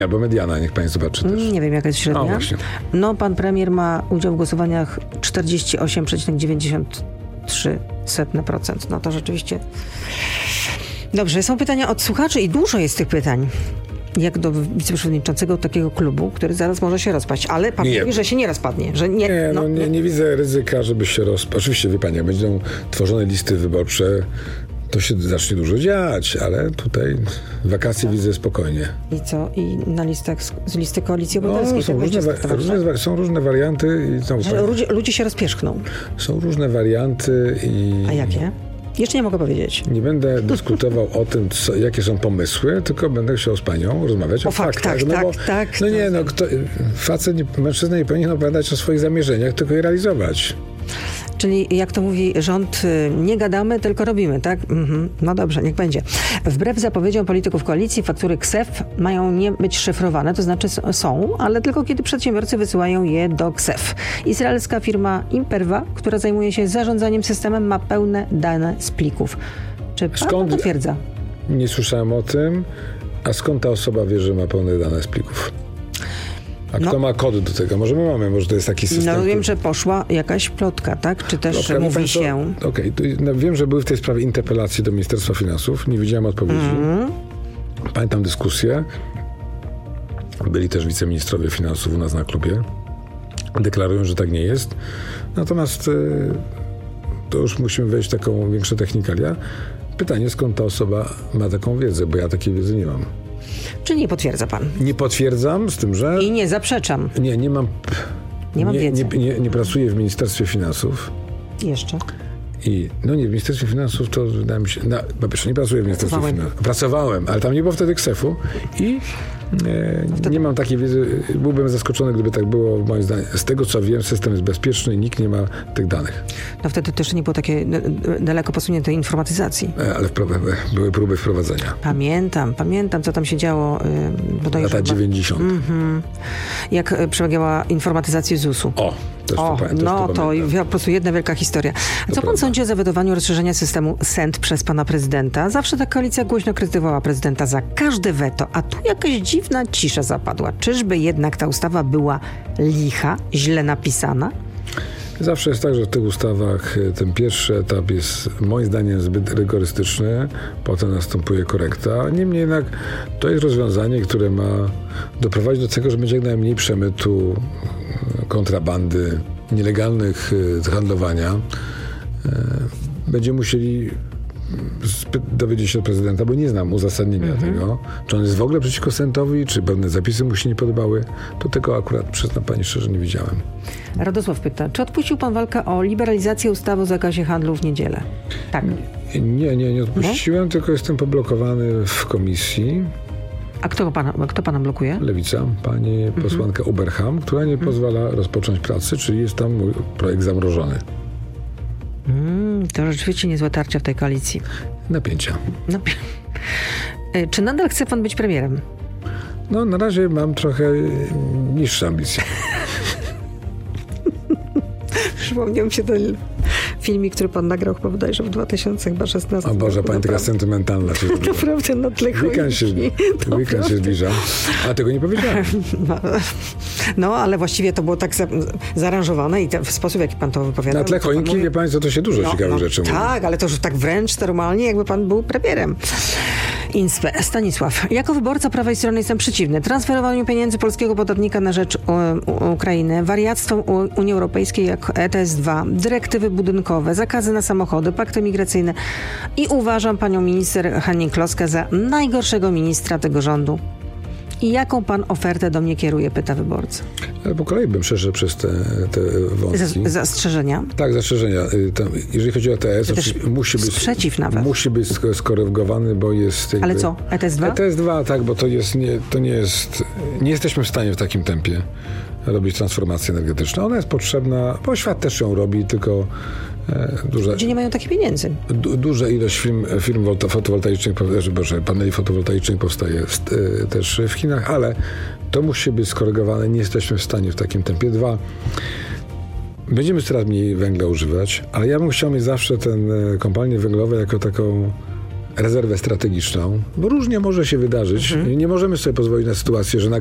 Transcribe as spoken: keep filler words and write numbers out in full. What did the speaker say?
Albo mediana, niech pani zobaczy też. Nie wiem, jaka jest średnia. O, właśnie. No, pan premier ma udział w głosowaniach czterdzieści osiem przecinek dziewięćdziesiąt trzy procent. No to rzeczywiście... Dobrze, są pytania od słuchaczy i dużo jest tych pytań. Jak do wiceprzewodniczącego takiego klubu, który zaraz może się rozpaść. Ale pan Nie. mówi, że się nie rozpadnie. Że nie, Nie, no, no, nie, nie widzę ryzyka, żeby się rozpadł. Oczywiście, wie pani, jak będą tworzone listy wyborcze, to się zacznie dużo dziać, ale tutaj wakacje widzę spokojnie. I co? I na listach z, z listy Koalicji Obywatelskiej? No, są, tak różne, będzie wa- różne, są różne warianty. I są, że ludzie, ludzie się rozpierzchną. są różne warianty i... A jakie? Jeszcze nie mogę powiedzieć. Nie będę dyskutował o tym, co, jakie są pomysły, tylko będę chciał z panią rozmawiać o, O faktach, faktach. tak, no bo, tak. No nie, no kto, facet, nie, mężczyzna nie powinien opowiadać o swoich zamierzeniach, tylko je realizować. Czyli jak to mówi rząd, nie gadamy, tylko robimy, tak? Mhm. No dobrze, niech będzie. Wbrew zapowiedziom polityków koalicji, faktury KSEF mają nie być szyfrowane, to znaczy są, ale tylko kiedy przedsiębiorcy wysyłają je do KSEF. Izraelska firma Imperva, która zajmuje się zarządzaniem systemem, ma pełne dane z plików. Czy pan Skąd- to potwierdza? Nie słyszałem o tym, a skąd ta osoba wie, że ma pełne dane z plików? A No. kto ma kod do tego? Może my mamy, może to jest taki system. No wiem, który- że poszła jakaś plotka, tak? Czy też Plotka, wie mówi pani co? się... Okej, to no, wiem, że były w tej sprawie interpelacje do Ministerstwa Finansów. Nie widziałem odpowiedzi. Mhm. Pamiętam dyskusję. Byli też wiceministrowie finansów u nas na klubie. Deklarują, że tak nie jest. Natomiast y, to już musimy wejść w taką większą technikalia. Pytanie, skąd ta osoba ma taką wiedzę, bo ja takiej wiedzy nie mam. Czy nie potwierdza pan? Nie potwierdzam z tym, że... I nie zaprzeczam. Nie, nie mam... Nie mam wiedzy. Nie, nie, nie pracuję w Ministerstwie Finansów. Jeszcze. I no nie, w Ministerstwie Finansów to wydaje mi się... No, po pierwsze, nie pracuję w Ministerstwie Pracowałem. Finansów. Pracowałem, ale tam nie było wtedy ksefu i e, nie mam takiej wiedzy. Byłbym zaskoczony, gdyby tak było, moim zdaniem. Z tego, co wiem, system jest bezpieczny i nikt nie ma tych danych. No wtedy też nie było takiej d- d- daleko posuniętej informatyzacji. E, ale wpro- były próby wprowadzenia. Pamiętam, pamiętam, co tam się działo. Yy, bodajże Lata chyba- dziewięćdziesiąte. Mhm. Jak y, przebiegała informatyzacja zusu. O, też O, to, pamię- też no to to pamiętam. po prostu jedna wielka historia. A co pan prawda. sądzi o zawetowaniu rozszerzenia systemu S E N T przez pana prezydenta? Zawsze ta koalicja głośno krytykowała prezydenta za każde weto, a tu jakaś dziwna cisza zapadła. Czyżby jednak ta ustawa była licha, źle napisana? Zawsze jest tak, że w tych ustawach e, ten pierwszy etap jest moim zdaniem zbyt rygorystyczny, potem następuje korekta. Niemniej jednak to jest rozwiązanie, które ma doprowadzić do tego, że będzie jak najmniej przemytu, e, kontrabandy, nielegalnych e, handlowania. E, Będziemy musieli spy- dowiedzieć się od prezydenta, bo nie znam uzasadnienia Mhm. tego. Czy on jest w ogóle przeciwko Sentowi, czy pewne zapisy mu się nie podobały. To tego akurat, przyznam pani szczerze, nie widziałem. Radosław pyta, czy odpuścił pan walkę o liberalizację ustawy o zakazie handlu w niedzielę? Tak. Nie, nie, nie odpuściłem, tylko jestem poblokowany w komisji. A kto pana, kto pana blokuje? Lewica, pani posłanka Uberham, która nie pozwala rozpocząć pracy, czyli jest tam mój projekt zamrożony. Mm, to rzeczywiście niezłe tarcia w tej koalicji. Napięcia. No, y, czy nadal chce pan być premierem? No, na razie mam trochę niższe ambicje. Przypomniał mi się ten filmik, który pan nagrał chyba bodajże w dwa tysiące szesnastym O Boże, roku. pani taka Naprawdę- sentymentalna. Się zrobiła. Naprawdę na tle Weekend się, choinki. weekend się zbliża. A tego nie powiedziałem. No, no, ale właściwie to było tak za, zaaranżowane i te, w sposób, jaki pan to wypowiadał. Na tle to pan choinki, mówi- wie pani co, to się dużo ciekawych rzeczy mówi. Tak, ale to już tak wręcz normalnie, jakby pan był premierem. Inspe. Stanisław. Jako wyborca prawej strony jestem przeciwny transferowaniu pieniędzy polskiego podatnika na rzecz u, u, Ukrainy, wariactwom u, Unii Europejskiej jak E T S dwa, dyrektywy budynkowe, zakazy na samochody, pakty migracyjne i uważam panią minister Hennig-Kloskę za najgorszego ministra tego rządu. I jaką pan ofertę do mnie kieruje, pyta wyborca. Ale po kolei bym przeszedł przez te, te wątki. Z, zastrzeżenia. Tak, zastrzeżenia. Y, tam, jeżeli chodzi o E T S, Czy też oczywiście musi być, sprzeciw nawet. musi być sk- skorygowany, bo jest... Jakby, Ale co? E T S dwa? E T S dwa, tak, bo to jest, nie, to nie jest... Nie jesteśmy w stanie w takim tempie robić transformację energetyczną. Ona jest potrzebna, bo świat też ją robi, tylko e, duże, Gdzie nie mają takich pieniędzy. du, duża ilość firm, firm wolta- fotowoltaicznych, pow- boże, paneli fotowoltaicznych powstaje w, e, też w Chinach, ale to musi być skorygowane. Nie jesteśmy w stanie w takim tempie. Dwa, będziemy coraz mniej węgla używać, ale ja bym chciał mieć zawsze ten e, kopalnie węglowe jako taką rezerwę strategiczną, bo różnie może się wydarzyć. Mhm. Nie możemy sobie pozwolić na sytuację, że